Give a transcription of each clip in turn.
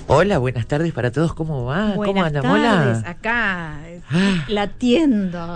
Hola, buenas tardes para todos. ¿Cómo va? ¿Cómo anda, Mola? Buenas tardes, acá, latiendo.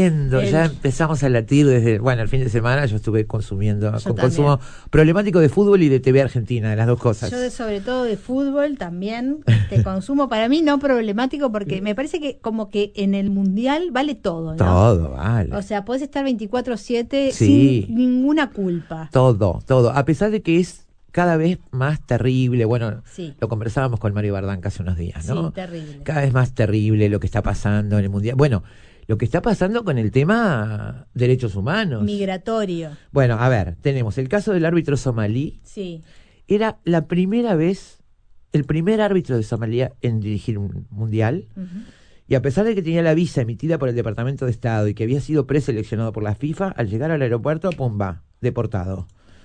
Ya empezamos a latir desde, el fin de semana yo estuve consumiendo, con también. consumo problemático de fútbol y de TV Argentina, las dos cosas. Yo sobre todo de fútbol también, consumo para mí no problemático porque me parece que como que en el Mundial vale todo, ¿no? Todo, vale. O sea, podés estar 24/7 Sí. sin ninguna culpa. Todo. A pesar de que es cada vez más terrible, Sí. Lo conversábamos con Mario Bardanca hace unos días, ¿no? Sí, terrible. Cada vez más terrible lo que está pasando en el Mundial. Bueno, lo que está pasando con el tema derechos humanos. Migratorio. Bueno, a ver, tenemos el caso del árbitro somalí. Sí. Era la primera vez, el primer árbitro de Somalia en dirigir un mundial. Uh-huh. Y a pesar de que tenía la visa emitida por el Departamento de Estado y que había sido preseleccionado por la FIFA, al llegar al aeropuerto, pumba, deportado.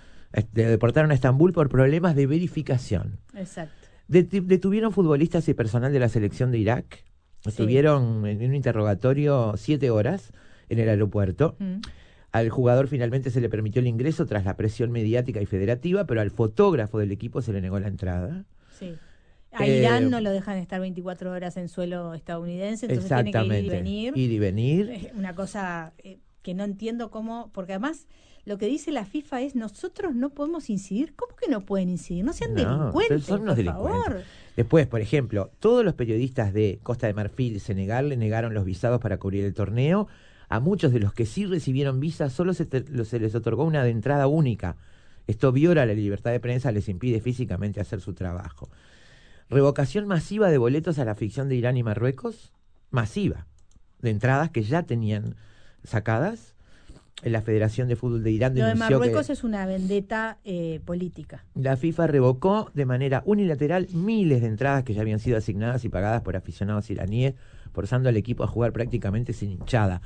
Le deportaron a Estambul por problemas de verificación. Exacto. Detuvieron futbolistas y personal de la selección de Irak. Sí. Estuvieron en un interrogatorio 7 horas en el aeropuerto. Al jugador finalmente se le permitió el ingreso tras la presión mediática y federativa, pero al fotógrafo del equipo se le negó la entrada. Sí. A Irán no lo dejan estar 24 horas en suelo estadounidense, entonces tiene que ir y venir. Ir y venir. Es una cosa que no entiendo cómo, porque además lo que dice la FIFA es nosotros no podemos incidir. ¿Cómo que no pueden incidir? No sean delincuentes, son unos por delincuentes. favor. Después, por ejemplo, todos los periodistas de Costa de Marfil y Senegal le negaron los visados para cubrir el torneo. A muchos de los que sí recibieron visas solo se les otorgó una de entrada única. Esto viola la libertad de prensa, les impide físicamente hacer su trabajo. Revocación masiva de boletos a la afición de Irán y Marruecos, masiva, de entradas que ya tenían sacadas. La Federación de Fútbol de Irán denunció Lo de Marruecos es una vendetta política. La FIFA revocó de manera unilateral miles de entradas que ya habían sido asignadas y pagadas por aficionados iraníes, forzando al equipo a jugar prácticamente sin hinchada.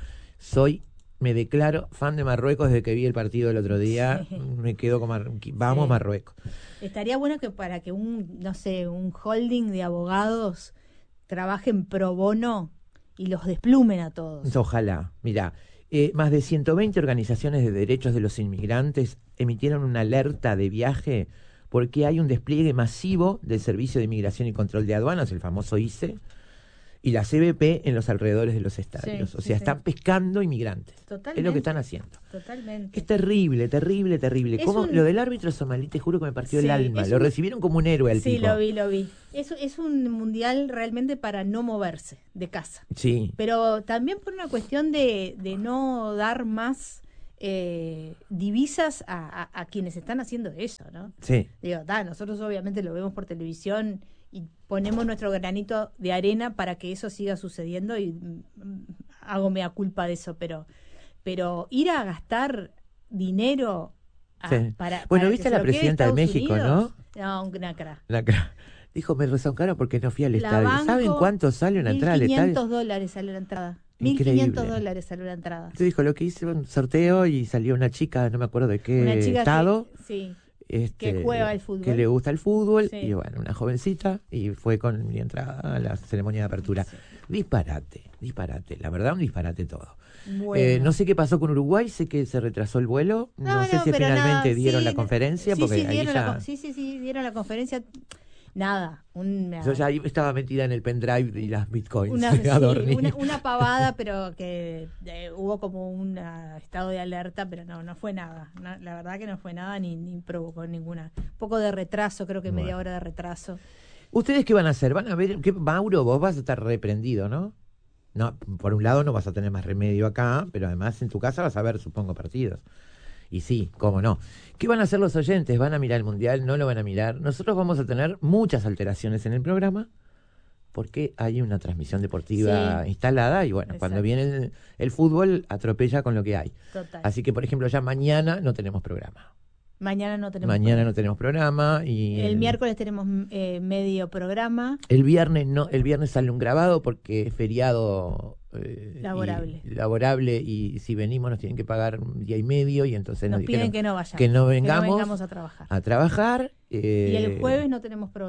Me declaro fan de Marruecos desde que vi el partido el otro día. Sí. Me quedo como vamos, sí. Marruecos. Estaría bueno que para que un holding de abogados trabajen pro bono y los desplumen a todos. Ojalá. Mirá, más de 120 organizaciones de derechos de los inmigrantes emitieron una alerta de viaje porque hay un despliegue masivo del Servicio de Inmigración y Control de Aduanas, el famoso ICE, y la CBP en los alrededores de los estadios. Sí, están pescando inmigrantes. Totalmente. Es lo que están haciendo. Totalmente. Es terrible. Lo del árbitro somalí, te juro que me partió el alma. Lo recibieron como un héroe al tipo. Sí, lo vi. Es un mundial realmente para no moverse de casa. Sí. Pero también por una cuestión de no dar más divisas a quienes están haciendo eso, ¿no? Sí. Nosotros obviamente lo vemos por televisión y ponemos nuestro granito de arena para que eso siga sucediendo y hago mea culpa de eso, pero ir a gastar dinero para viste a la presidenta de México, Unidos, ¿no? Una cra. Dijo, me rezoncaron porque no fui al estadio. ¿Saben cuánto sale una entrada al estadio? $1.500 sale la entrada. $1.500 salió la entrada. Te dijo, lo que hice un sorteo y salió una chica, no me acuerdo de qué estado. Que juega al fútbol. Que le gusta el fútbol, sí. y una jovencita, y fue con mi entrada a la ceremonia de apertura. Sí. Disparate, la verdad, un disparate todo. Bueno. No sé qué pasó con Uruguay, sé que se retrasó el vuelo, no sé si finalmente dieron la conferencia, porque ahí dieron la conferencia. Nada. Yo ya ahí estaba metida en el pendrive y las bitcoins. Una pavada, pero que hubo como un estado de alerta, pero no fue nada. La verdad que no fue nada ni provocó ninguna. Un poco de retraso, creo que media hora de retraso. ¿Ustedes qué van a hacer? ¿Van a ver? Mauro, vos vas a estar reprendido, ¿no? No, por un lado no vas a tener más remedio acá, pero además en tu casa vas a ver, supongo, partidos. Y sí, cómo no. ¿Qué van a hacer los oyentes? ¿Van a mirar el Mundial? ¿No lo van a mirar? Nosotros vamos a tener muchas alteraciones en el programa porque hay una transmisión deportiva instalada y cuando viene el fútbol atropella con lo que hay. Total. Así que, por ejemplo, ya mañana no tenemos programa. Mañana no tenemos programa. Y el miércoles tenemos medio programa. El viernes sale un grabado porque es feriado laborable y si venimos nos tienen que pagar un día y medio y entonces nos piden que no vayamos. Que no vengamos a trabajar. Y el jueves no tenemos programa.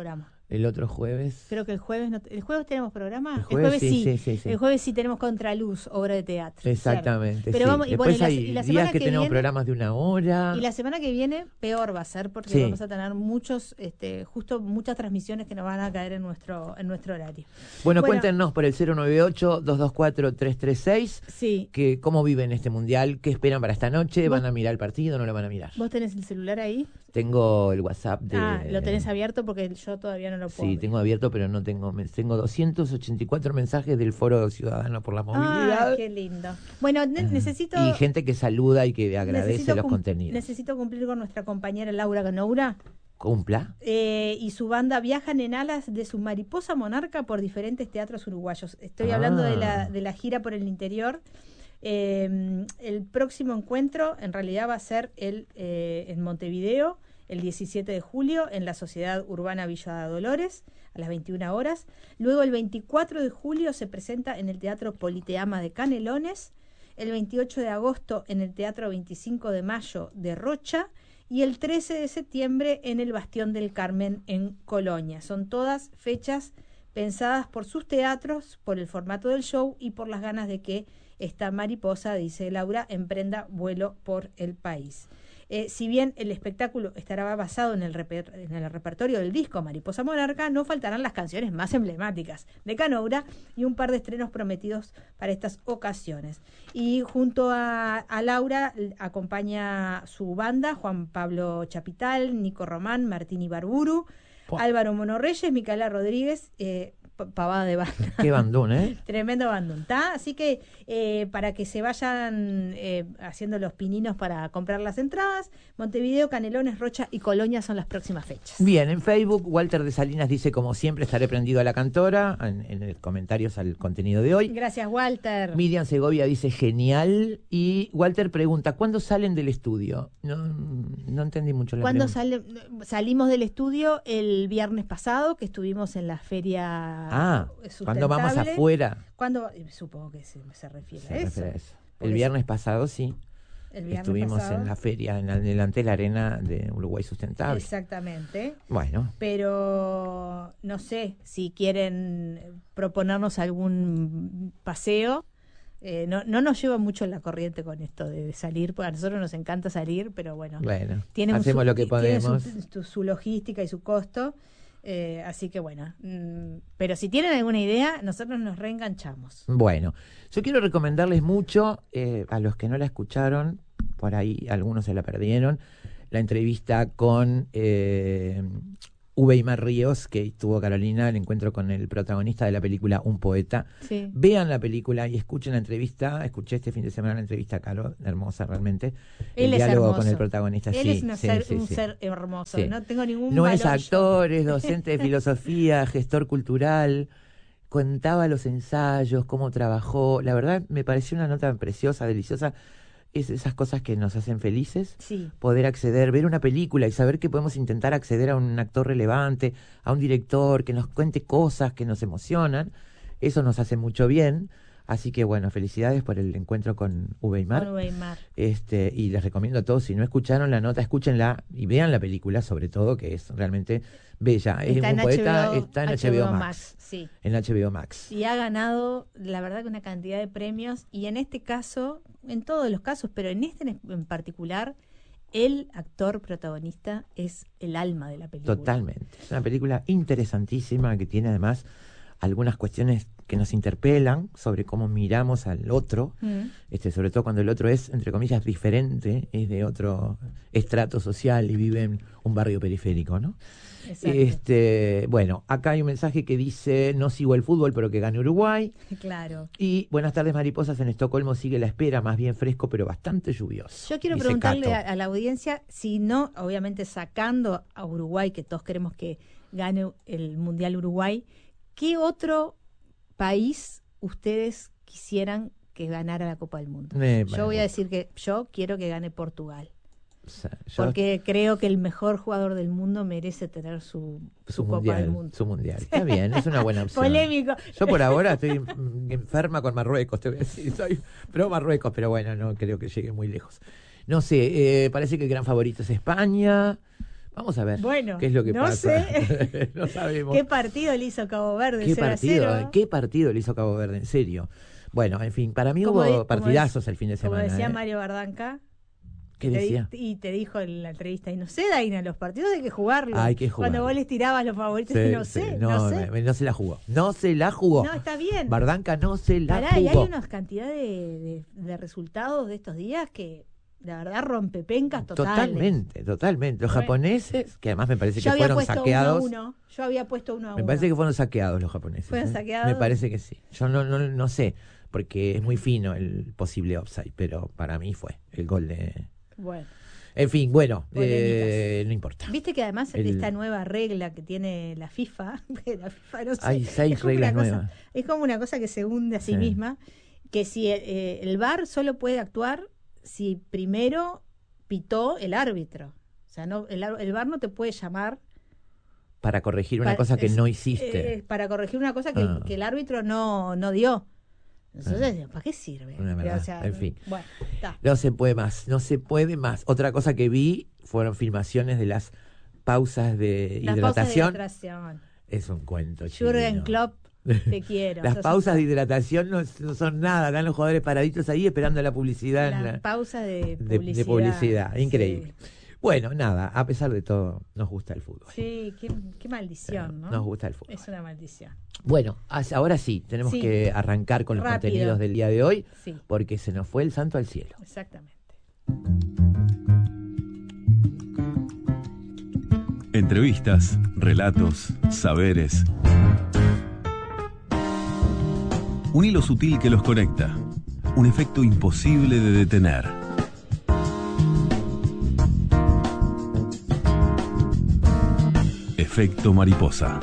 El otro jueves. Creo que el jueves el jueves tenemos programa. El jueves sí. El jueves sí tenemos Contraluz, obra de teatro. Exactamente. Pero vamos, Después y hay la días que tenemos viene, programas de 1 hora. Y la semana que viene peor va a ser porque vamos a tener muchos, muchas transmisiones que nos van a caer en nuestro horario. Bueno, cuéntenos por el 098-224-336 que cómo viven este mundial, qué esperan para esta noche, van a mirar el partido, no lo van a mirar. ¿Vos tenés el celular ahí? Tengo el WhatsApp de... ¿lo tenés abierto? Porque yo todavía no lo puedo. Sí, tengo abierto, pero no tengo 284 mensajes del Foro Ciudadano por la Movilidad. Qué lindo. Bueno, necesito... Y gente que saluda y que agradece los contenidos. Necesito cumplir con nuestra compañera Laura Canoura. Cumpla. Y su banda viajan en alas de su mariposa monarca por diferentes teatros uruguayos. Estoy hablando de la gira por el interior. El próximo encuentro en realidad va a ser en Montevideo, el 17 de julio, en la Sociedad Urbana Villa Dolores, a las 21 horas. Luego el 24 de julio se presenta en el Teatro Politeama de Canelones, el 28 de agosto en el Teatro 25 de Mayo de Rocha y el 13 de septiembre en el Bastión del Carmen en Colonia. Son todas fechas pensadas por sus teatros, por el formato del show y por las ganas de que esta mariposa, dice Laura, emprenda vuelo por el país. Si bien el espectáculo estará basado en el repertorio del disco Mariposa Monarca, no faltarán las canciones más emblemáticas de Canoura y un par de estrenos prometidos para estas ocasiones. Y junto a Laura acompaña su banda, Juan Pablo Chapital, Nico Román, Martín Ibarburu, Álvaro Monorreyes, Micaela Rodríguez, pavada de banda. Qué bandón, ¿eh? Tremendo bandón, ¿está? Así que para que se vayan haciendo los pininos para comprar las entradas, Montevideo, Canelones, Rocha y Colonia son las próximas fechas. Bien, en Facebook, Walter de Salinas dice, como siempre, estaré prendido a la cantora, en los comentarios al contenido de hoy. Gracias, Walter. Miriam Segovia dice, genial. Y Walter pregunta, ¿cuándo salen del estudio? No entendí mucho la pregunta. Salimos del estudio el viernes pasado, que estuvimos en la feria... cuando vamos afuera. Supongo que se refiere a eso. El viernes pasado, sí. Estuvimos en la feria, en delante de la arena de Uruguay Sustentable. Exactamente. Bueno. Pero no sé si quieren proponernos algún paseo. No nos lleva mucho la corriente con esto de salir, porque a nosotros nos encanta salir, pero bueno, hacemos lo que podemos. Tiene su logística y su costo. Así que bueno, pero si tienen alguna idea, nosotros nos reenganchamos. Bueno, yo quiero recomendarles mucho a los que no la escucharon, por ahí algunos se la perdieron, la entrevista con Uweimar Ríos, que tuvo Carolina, el encuentro con el protagonista de la película Un Poeta. Sí. Vean la película y escuchen la entrevista. Escuché este fin de semana la entrevista a Caro, hermosa realmente. Él el diálogo hermoso. Con el protagonista. Él es un ser hermoso. Sí. No tengo ningún No valor es actor, es docente de filosofía, gestor cultural. Contaba los ensayos, cómo trabajó. La verdad me pareció una nota preciosa, deliciosa. Es esas cosas que nos hacen felices, poder acceder, ver una película y saber que podemos intentar acceder a un actor relevante, a un director que nos cuente cosas que nos emocionan. Eso nos hace mucho bien. Así que bueno, felicidades por el encuentro con Uweimar. Y les recomiendo a todos, si no escucharon la nota, escúchenla y vean la película, sobre todo, que es realmente bella. Está es un poeta, está en HBO Max. Sí. En HBO Max. Y ha ganado, la verdad, que una cantidad de premios. Y en este caso, en todos los casos, pero en este en particular, el actor protagonista es el alma de la película. Totalmente. Es una película interesantísima que tiene además algunas cuestiones que nos interpelan sobre cómo miramos al otro, sobre todo cuando el otro es, entre comillas, diferente, es de otro estrato social y vive en un barrio periférico, ¿no? Bueno, acá hay un mensaje que dice, no sigo el fútbol, pero que gane Uruguay. Claro. Y buenas tardes, mariposas, en Estocolmo sigue la espera, más bien fresco, pero bastante lluvioso. Yo quiero preguntarle a la audiencia, si no, obviamente sacando a Uruguay, que todos queremos que gane el Mundial Uruguay, ¿qué otro país ustedes quisieran que ganara la Copa del Mundo? Yo voy a decir que yo quiero que gane Portugal. Porque creo que el mejor jugador del mundo merece tener su Copa mundial, del Mundo. Su mundial. Está bien, es una buena opción. Polémico. Yo por ahora estoy enferma con Marruecos, te voy a decir. Soy pro Marruecos, pero bueno, no creo que llegue muy lejos. No sé, parece que el gran favorito es España. Vamos a ver Bueno, qué es lo que no pasa. sé. No sabemos. ¿Qué partido le hizo Cabo Verde? ¿Qué 0-0. ¿Qué partido le hizo Cabo Verde? En serio. Bueno, en fin, para mí Como hubo partidazos el fin de Como semana. decía Mario Bardanca. ¿Qué decía? Y te dijo en la entrevista, y no sé, Daina, los partidos hay que jugarlos. Hay que jugarlos. Cuando vos les tirabas los favoritos, no sé. No se la jugó. No se la jugó. No, está bien. Bardanca no se la Pará, jugó. y hay una cantidad de resultados de estos días que, la verdad, rompepencas totales. Totalmente. Los Bueno. japoneses, que además me parece que Yo había fueron puesto saqueados. 1-1. Yo había puesto 1-1. Me parece que fueron saqueados los japoneses. ¿Fueron saqueados? Me parece que sí. Yo no sé, porque es muy fino el posible offside, pero para mí fue el gol de... Bueno. En fin, bueno, Polémicas. no importa. Viste que además de esta nueva regla que tiene la FIFA, no sé, hay 6 reglas nuevas. Es como una cosa que se hunde a sí misma, que si el VAR solo puede actuar si primero pitó el árbitro. O sea, no, el VAR no te puede llamar para corregir una cosa que no hiciste. Para corregir una cosa que el árbitro no dio. Entonces, ¿para qué sirve? Verdad, o sea, en fin. Bueno, está. No se puede más. Otra cosa que vi fueron filmaciones de las pausas de hidratación. Es un cuento, Jürgen Klopp, te quiero. Las pausas de hidratación no son nada. Están los jugadores paraditos ahí esperando la publicidad. Las pausas de publicidad. Increíble. Sí. Bueno, nada, a pesar de todo, nos gusta el fútbol. Sí, qué maldición, ¿no? Nos gusta el fútbol. Es una maldición. Bueno, ahora sí, tenemos que arrancar con los contenidos del día de hoy, porque se nos fue el santo al cielo. Exactamente. Entrevistas, relatos, saberes. Un hilo sutil que los conecta. Un efecto imposible de detener. Efecto mariposa.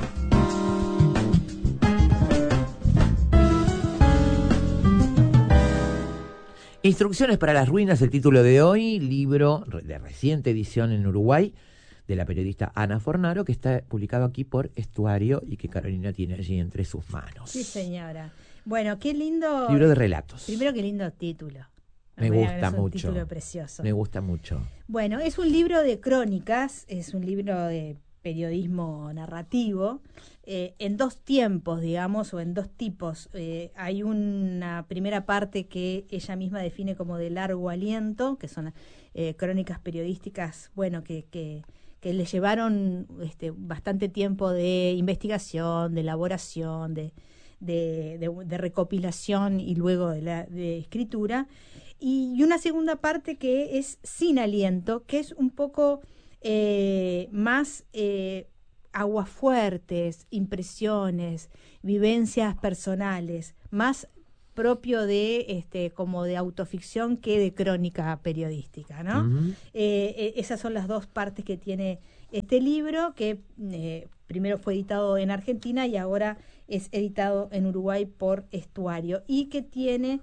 Instrucciones para las ruinas, el título de hoy, libro de reciente edición en Uruguay, de la periodista Ana Fornaro, que está publicado aquí por Estuario y que Carolina tiene allí entre sus manos. Sí, señora. Bueno, qué lindo... Libro de relatos. Primero, qué lindo título. Me gusta mucho. Es un título precioso. Me gusta mucho. Bueno, es un libro de crónicas, es un libro de periodismo narrativo, en dos tiempos, digamos, o en dos tipos. Hay una primera parte que ella misma define como de largo aliento, que son crónicas periodísticas, bueno, que le llevaron bastante tiempo de investigación, de elaboración, de recopilación y luego de escritura. Y una segunda parte que es sin aliento, que es un poco más aguafuertes, impresiones, vivencias personales, más propio de como de autoficción que de crónica periodística, ¿no? Uh-huh. Esas son las dos partes que tiene este libro, que primero fue editado en Argentina y ahora es editado en Uruguay por Estuario, y que tiene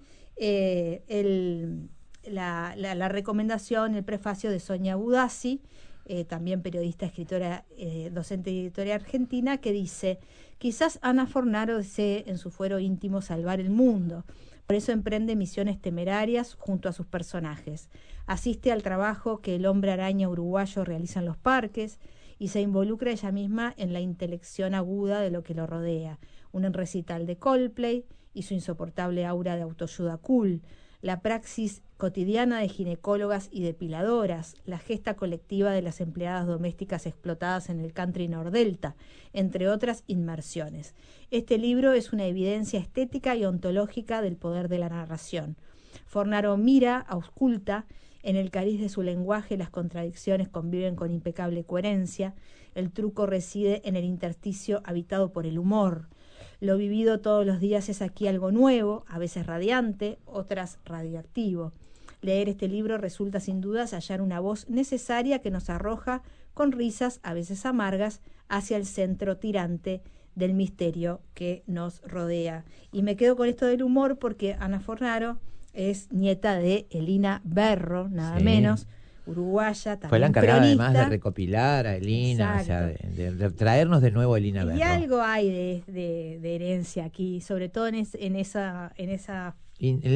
la recomendación, el prefacio de Sonia Budassi, también periodista, escritora, docente y editora argentina, que dice: quizás Ana Fornaro desee en su fuero íntimo salvar el mundo, por eso emprende misiones temerarias junto a sus personajes, asiste al trabajo que el hombre araña uruguayo realiza en los parques y se involucra ella misma en la intelección aguda de lo que lo rodea, un recital de Coldplay y su insoportable aura de autoayuda cool, la praxis cotidiana de ginecólogas y depiladoras, la gesta colectiva de las empleadas domésticas explotadas en el country nordelta, entre otras inmersiones. Este libro es una evidencia estética y ontológica del poder de la narración. Fornaro mira, ausculta, en el cariz de su lenguaje las contradicciones conviven con impecable coherencia, el truco reside en el intersticio habitado por el humor. Lo vivido todos los días es aquí algo nuevo, a veces radiante, otras radioactivo. Leer este libro resulta sin dudas hallar una voz necesaria que nos arroja, con risas a veces amargas, hacia el centro tirante del misterio que nos rodea. Y me quedo con esto del humor porque Ana Fornaro es nieta de Elina Berro, nada menos, uruguaya, también fue la encargada cronista. Además de recopilar a Elina, Exacto. O sea, de traernos de nuevo a Elina Berro. Y algo hay de herencia aquí, sobre todo en esa el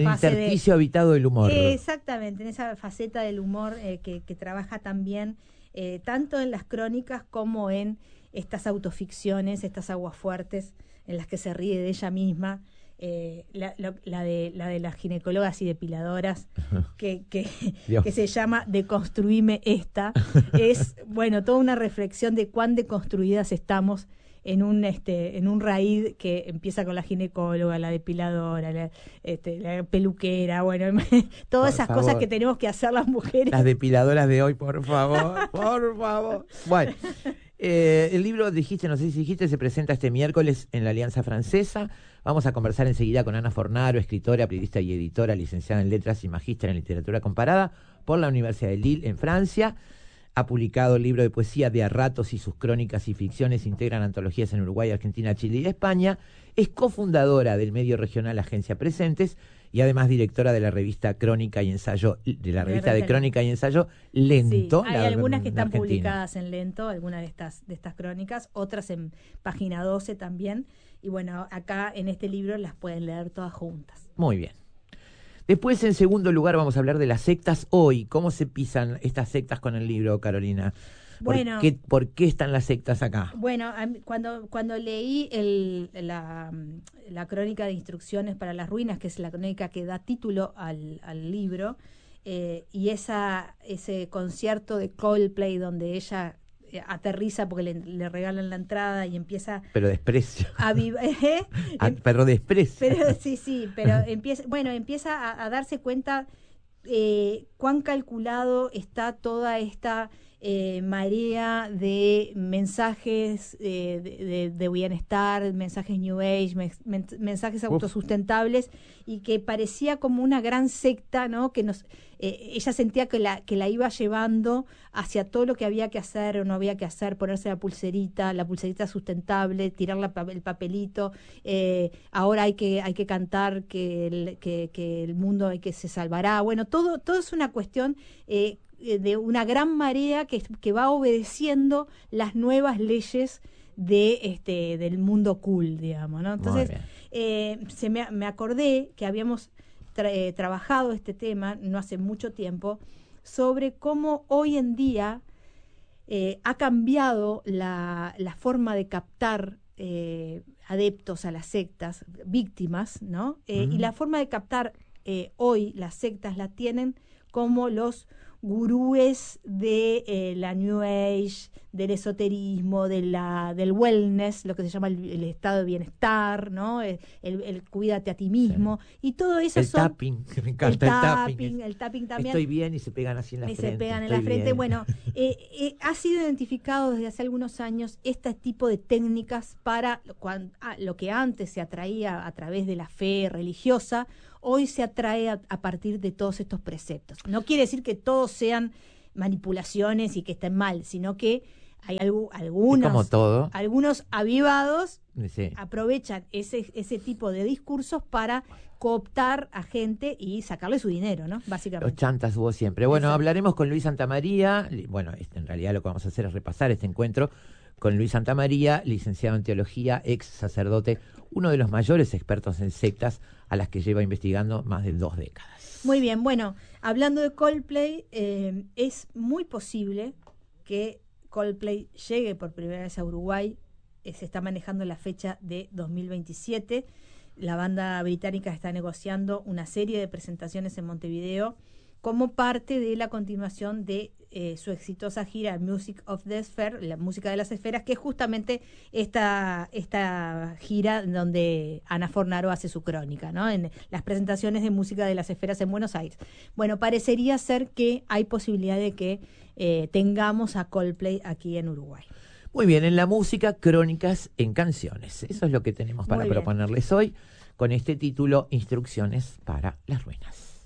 intersticio habitado del humor. Exactamente, en esa faceta del humor que trabaja también tanto en las crónicas como en estas autoficciones, estas aguafuertes en las que se ríe de ella misma. La de las ginecólogas y depiladoras que se llama Deconstruime esta, es bueno, toda una reflexión de cuán deconstruidas estamos en un raíz que empieza con la ginecóloga, la depiladora, la peluquera, bueno, todas esas cosas que tenemos que hacer las mujeres. Las depiladoras de hoy, por favor, por favor. Bueno, el libro, no sé si dijiste, se presenta este miércoles en la Alianza Francesa. Vamos a conversar enseguida con Ana Fornaro, escritora, periodista y editora, licenciada en Letras y magíster en Literatura Comparada por la Universidad de Lille, en Francia. Ha publicado el libro de poesía De a ratos y sus crónicas y ficciones integran antologías en Uruguay, Argentina, Chile y España. Es cofundadora del medio regional Agencia Presentes y además directora de la revista Crónica y Ensayo, de la revista de Crónica y Ensayo Lento. Sí, hay algunas que están publicadas en Lento, algunas de estas crónicas, otras en Página 12 también. Y bueno, acá en este libro las pueden leer todas juntas. Muy bien. Después, en segundo lugar, vamos a hablar de las sectas hoy. ¿Cómo se pisan estas sectas con el libro, Carolina? ¿Por qué están las sectas acá? Bueno, cuando leí la crónica de instrucciones para las ruinas, que es la crónica que da título al libro, y ese concierto de Coldplay donde ella aterriza porque le regalan la entrada y empieza... Pero desprecio. Pero desprecio. Pero empieza a darse cuenta cuán calculado está toda esta marea de mensajes de bienestar, mensajes New Age, mensajes autosustentables, y que parecía como una gran secta, ¿no? Que ella sentía que la iba llevando hacia todo lo que había que hacer o no había que hacer, ponerse la pulserita sustentable, tirar el papelito, ahora hay que cantar que el mundo se salvará. Bueno, todo es una cuestión de una gran marea que va obedeciendo las nuevas leyes del mundo cool, digamos, ¿no? Entonces me acordé que habíamos trabajado este tema no hace mucho tiempo, sobre cómo hoy en día ha cambiado la forma de captar adeptos a las sectas, víctimas, ¿no? Y la forma de captar hoy las sectas la tienen como los gurúes de la New Age, del esoterismo, del wellness, lo que se llama el estado de bienestar, ¿no? El cuídate a ti mismo, y todo eso tapping, que me encanta el tapping también. Estoy bien, y se pegan así en la frente. Se pegan en la frente. Bien. Bueno, ha sido identificado desde hace algunos años este tipo de técnicas para lo que antes se atraía a través de la fe religiosa, hoy se atrae a partir de todos estos preceptos. No quiere decir que todos sean manipulaciones y que estén mal, sino que hay algunos avivados aprovechan ese tipo de discursos para cooptar a gente y sacarle su dinero, ¿no? Básicamente. Los chantas hubo siempre. Bueno, hablaremos con Luis Santamaría. Bueno, en realidad lo que vamos a hacer es repasar este encuentro con Luis Santamaría, licenciado en teología, ex sacerdote, uno de los mayores expertos en sectas a las que lleva investigando más de 2 décadas. Muy bien, bueno, hablando de Coldplay, es muy posible que Coldplay llegue por primera vez a Uruguay. Se está manejando la fecha de 2027. La banda británica está negociando una serie de presentaciones en Montevideo como parte de la continuación de su exitosa gira Music of the Sphere, la música de las esferas, que es justamente esta gira donde Ana Fornaro hace su crónica, ¿no? En las presentaciones de música de las esferas en Buenos Aires. Bueno, parecería ser que hay posibilidad de que tengamos a Coldplay aquí en Uruguay. Muy bien, en la música, crónicas en canciones. Eso es lo que tenemos para proponerles hoy con este título, Instrucciones para las ruinas.